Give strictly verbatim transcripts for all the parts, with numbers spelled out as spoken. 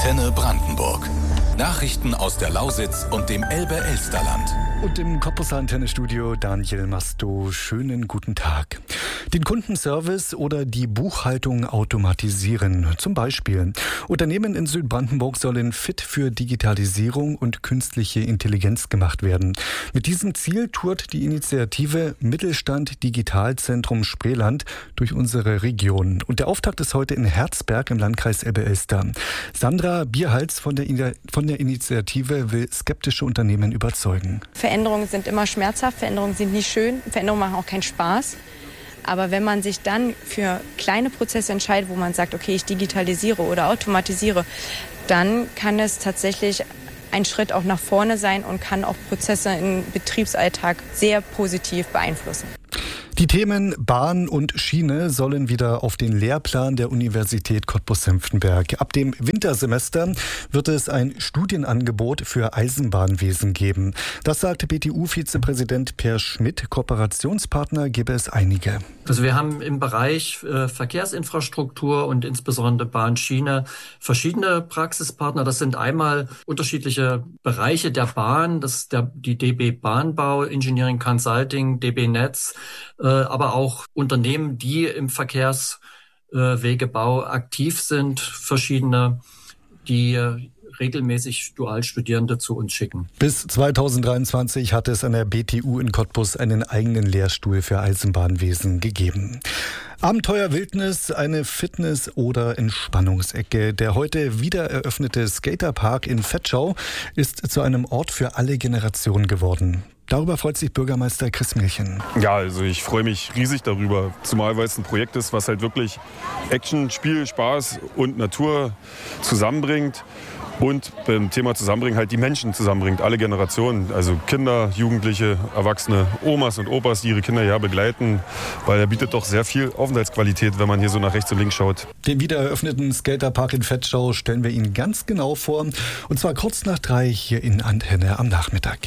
Antenne Brandenburg. Nachrichten aus der Lausitz und dem Elbe-Elsterland. Und im Cottbuser Antennestudio Daniel Masto. Schönen guten Tag. Den Kundenservice oder die Buchhaltung automatisieren. Zum Beispiel. Unternehmen in Südbrandenburg sollen fit für Digitalisierung und künstliche Intelligenz gemacht werden. Mit diesem Ziel tourt die Initiative Mittelstand Digitalzentrum Spreeland durch unsere Region. Und der Auftakt ist heute in Herzberg im Landkreis Elbe-Elster. Sandra Bierhals von der, von der Initiative will skeptische Unternehmen überzeugen. Veränderungen sind immer schmerzhaft, Veränderungen sind nie schön, Veränderungen machen auch keinen Spaß. Aber wenn man sich dann für kleine Prozesse entscheidet, wo man sagt, okay, ich digitalisiere oder automatisiere, dann kann es tatsächlich ein Schritt auch nach vorne sein und kann auch Prozesse im Betriebsalltag sehr positiv beeinflussen. Die Themen Bahn und Schiene sollen wieder auf den Lehrplan der Universität Cottbus-Senftenberg. Ab dem Wintersemester wird es ein Studienangebot für Eisenbahnwesen geben. Das sagte B T U-Vizepräsident Per Schmidt. Kooperationspartner gäbe es einige. Also wir haben im Bereich äh, Verkehrsinfrastruktur und insbesondere Bahn-Schiene verschiedene Praxispartner. Das sind einmal unterschiedliche Bereiche der Bahn, das ist der, die D B Bahnbau, Engineering Consulting, D B Netz, äh, aber auch Unternehmen, die im Verkehrswegebau äh, aktiv sind, verschiedene, die äh, regelmäßig Dualstudierende zu uns schicken. Bis zweitausenddreiundzwanzig hatte es an der B T U in Cottbus einen eigenen Lehrstuhl für Eisenbahnwesen gegeben. Abenteuer, Wildnis, eine Fitness- oder Entspannungsecke. Der heute wieder eröffnete Skaterpark in Vetschau ist zu einem Ort für alle Generationen geworden. Darüber freut sich Bürgermeister Chris Milchen. Ja, also ich freue mich riesig darüber, zumal weil es ein Projekt ist, was halt wirklich Action, Spiel, Spaß und Natur zusammenbringt. Und beim Thema Zusammenbringen halt die Menschen zusammenbringt, alle Generationen, also Kinder, Jugendliche, Erwachsene, Omas und Opas, die ihre Kinder ja begleiten, weil er bietet doch sehr viel Aufenthaltsqualität, wenn man hier so nach rechts und links schaut. Den wieder eröffneten Skaterpark in Vetschau stellen wir Ihnen ganz genau vor, und zwar kurz nach drei hier in Antenne am Nachmittag.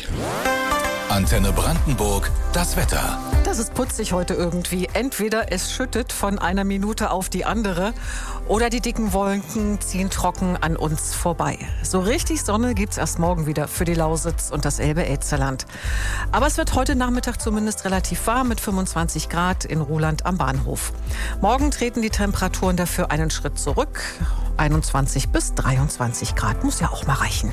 Antenne Brandenburg, das Wetter. Das ist putzig heute irgendwie. Entweder es schüttet von einer Minute auf die andere oder die dicken Wolken ziehen trocken an uns vorbei. So richtig Sonne gibt's erst morgen wieder für die Lausitz und das Elbe-Elsterland. Aber es wird heute Nachmittag zumindest relativ warm mit fünfundzwanzig Grad in Ruhland am Bahnhof. Morgen treten die Temperaturen dafür einen Schritt zurück. einundzwanzig bis dreiundzwanzig Grad muss ja auch mal reichen.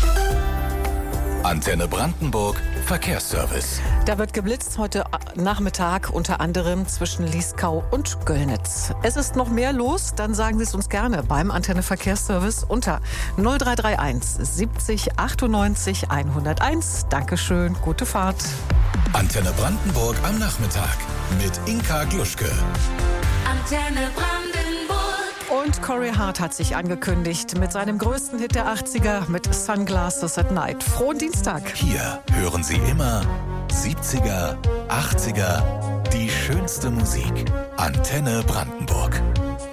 Antenne Brandenburg, Verkehrsservice. Da wird geblitzt heute Nachmittag, unter anderem zwischen Lieskau und Göllnitz. Es ist noch mehr los, dann sagen Sie es uns gerne beim Antenne Verkehrsservice unter null drei drei eins siebzig achtundneunzig hunderteins. Dankeschön, gute Fahrt. Antenne Brandenburg am Nachmittag mit Inka Gluschke. Antenne Brandenburg. Und Corey Hart hat sich angekündigt mit seinem größten Hit der achtziger mit Sunglasses at Night. Frohen Dienstag. Hier hören Sie immer siebziger, achtziger, die schönste Musik. Antenne Brandenburg.